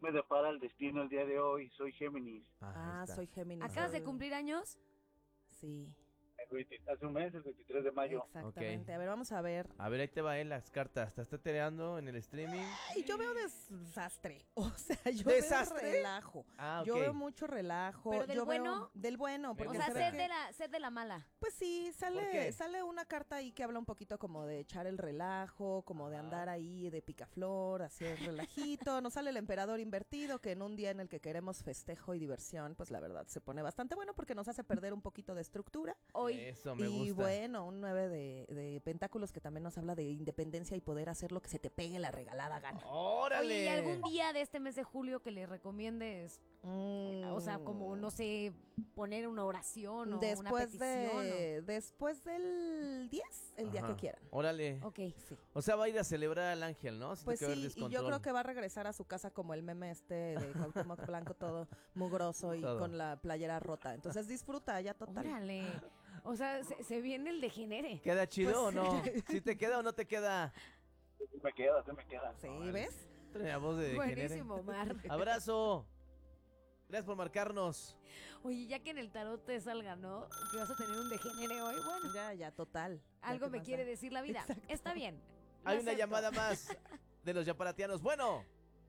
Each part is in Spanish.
me depara el destino el día de hoy. Soy Géminis. Ah, soy Géminis. ¿Acabas de cumplir años? Sí. Hace un mes, el 23 de mayo. Exactamente. Ok. A ver, vamos a ver. A ver, ahí te va las cartas. Te está tereando en el streaming. Ay, yo veo desastre. O sea, yo ¿Desastre? veo relajo. Ah, Yo ok. veo mucho relajo. ¿Pero del yo veo- bueno? Del bueno. Porque O sea, se ve sed que- de la mala. Pues sí, ¿Por qué? sale una carta ahí que habla un poquito como de echar el relajo, como de andar ahí de picaflor, hacer relajito. Nos sale el emperador invertido, que en un día en el que queremos festejo y diversión, pues la verdad se pone bastante bueno porque nos hace perder un poquito de estructura. Hoy. Eso me Y gusta. bueno, un 9 de pentáculos que también nos habla de independencia y poder hacer lo que se te pegue la regalada gana. ¡Órale! Oye, ¿y algún día de este mes de julio que le recomiendes? O sea, como, no sé, poner una oración o una después petición. después del 10, el día Ajá. que quieran. Órale. Ok. Sí. O sea, va a ir a celebrar al ángel, ¿no? Pues Siento que va a haber sí, y yo descontrol. creo que va a regresar a su casa como el meme este de Cuauhtémoc Blanco, todo mugroso y Todo. con la playera rota. Entonces disfruta ya total. Órale. O sea, se viene el degenere. ¿Queda chido Pues o no? ¿Sí te queda o no te queda? Sí me queda, sí me queda. Sí, ¿ves? Trae la voz de degenere. Buenísimo, Omar. Abrazo. Gracias por marcarnos. Oye, ya que en el tarot te salga, ¿no? Que vas a tener un degenere hoy. Bueno, Ya, total. Ya, algo ¿qué me más quiere da? decir la vida. Exacto. Está bien. Hay Lo una acepto. llamada más de los yaparatianos. Bueno,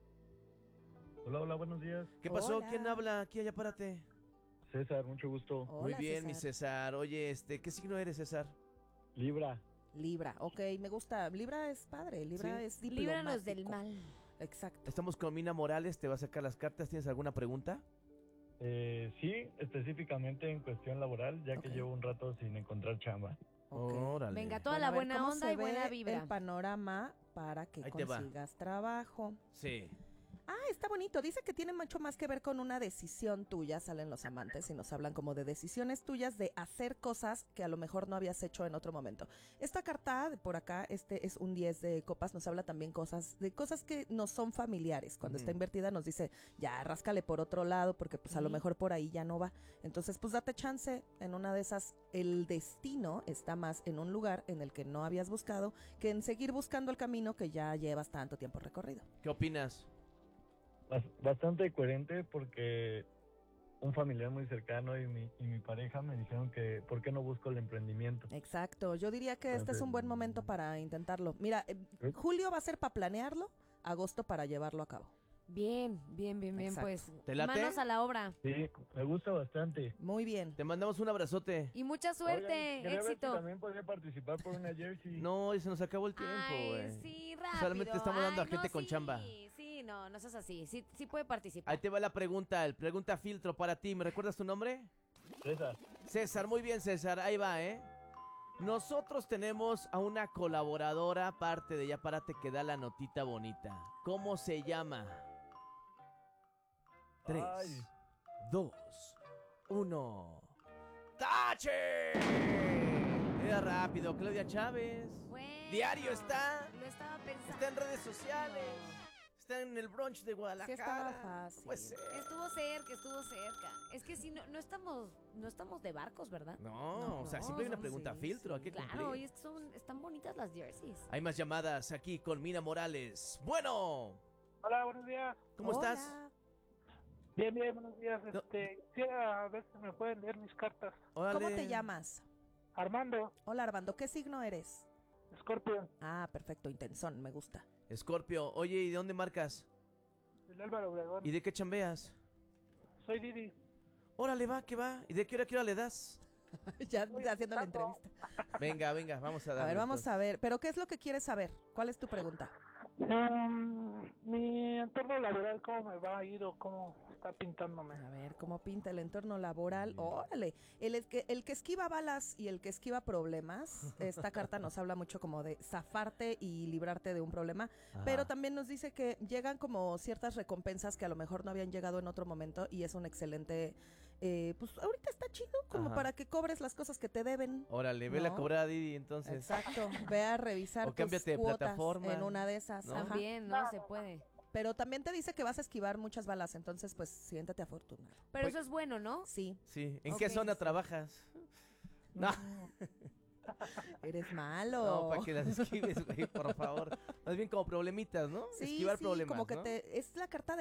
Hola, hola, buenos días. ¿qué pasó? Hola. ¿Quién habla? Aquí a Yapárate. César, mucho gusto. Muy Hola, bien, mi César. Oye, ¿qué signo eres, César? Libra. Libra, ok, me gusta. Libra es padre, Libra Sí. es diplomático. Líbranos del mal. Exacto. Estamos con Mina Morales, te va a sacar las cartas. ¿Tienes alguna pregunta? Sí, específicamente en cuestión laboral, ya Ok. que llevo un rato sin encontrar chamba. Ok. Órale. Venga, toda Bueno, la a ver, buena ¿cómo onda se y buena ve vibra. el panorama para que Ahí te va. consigas trabajo? Sí. Ah, está bonito. Dice que tiene mucho más que ver con una decisión tuya. Salen los amantes y nos hablan como de decisiones tuyas de hacer cosas que a lo mejor no habías hecho en otro momento. Esta carta de por acá, este es un 10 de copas, nos habla también de cosas que no son familiares. Cuando está invertida nos dice, ya, ráscale por otro lado porque pues a lo mejor por ahí ya no va. Entonces pues date chance. En una de esas, el destino está más en un lugar en el que no habías buscado que en seguir buscando el camino que ya llevas tanto tiempo recorrido. ¿Qué opinas? Bastante coherente porque un familiar muy cercano y mi pareja me dijeron que ¿por qué no busco el emprendimiento? Exacto, yo diría que este es un buen momento para intentarlo. Mira, julio va a ser para planearlo, agosto para llevarlo a cabo. Bien, Exacto. pues. ¿Te late? Manos a la obra. Sí, me gusta bastante. Muy bien. Te mandamos un abrazote. Y mucha suerte, Oigan, quería ver si éxito. también podría participar por una jersey. No, y se nos acabó el tiempo, Ay, güey. sí, rápido. Solamente estamos dando a Ay, gente no, con sí, chamba. Sí, no seas así. Sí puede participar. Ahí te va la pregunta, el pregunta filtro para ti. ¿Me recuerdas tu nombre? César, César, muy bien, César. Ahí va, ¿eh? Nosotros tenemos a una colaboradora, parte de Yapárate, que da la notita bonita. ¿Cómo se llama? 3, Ay. 2, 1. ¡Tache! Era rápido, Claudia Chávez. Bueno, Diario está. Lo estaba pensando. Está en redes sociales. Está en el brunch de Guadalajara. Sí, estaba fácil. No puede ser. Estuvo cerca. Es que si no estamos de barcos, ¿verdad? No, o sea, siempre hay una somos- pregunta sí, filtro. sí. Hay que Claro, cumplir. y es que están bonitas las jerseys. Hay más llamadas aquí con Mina Morales. Bueno, Hola, buenos días. ¿cómo Hola. estás? Bien, buenos días. No. Quisiera ver si me pueden leer mis cartas. Órale. ¿Cómo te llamas? Armando, Hola Armando, ¿qué signo eres? Scorpio, Ah, perfecto, intensón, me gusta. Escorpio, oye, ¿y de dónde marcas? del Álvaro Obregón. ¿Y de qué chambeas? Soy Didi. Órale, va, que va. ¿Y de qué hora le das? Ya haciendo la entrevista. Venga, vamos a darle. A ver, vamos entonces. a ver. ¿Pero qué es lo que quieres saber? ¿Cuál es tu pregunta? Mi entorno laboral, ¿cómo me va a ir o cómo está pintándome? A ver, ¿cómo pinta el entorno laboral? Órale, el que esquiva balas y el que esquiva problemas, esta carta nos habla mucho como de zafarte y librarte de un problema, Ajá. pero también nos dice que llegan como ciertas recompensas que a lo mejor no habían llegado en otro momento y es un excelente, pues ahorita está chido como Ajá. para que cobres las cosas que te deben. Órale, ve la ¿No? cobrada, Didi, entonces. Exacto, ve a revisar O tus cámbiate de cuotas plataforma, en una de esas. ¿no? Ajá. También, no se puede. Pero también te dice que vas a esquivar muchas balas, entonces pues siéntate afortunado. Pero Pues- eso es bueno, ¿no? Sí, Sí. ¿En Ok. qué zona trabajas? No, eres malo. no, para que las esquives, güey, por favor. Más bien como problemitas, ¿no? Sí, Esquivar sí, problemas, como que ¿no? es la carta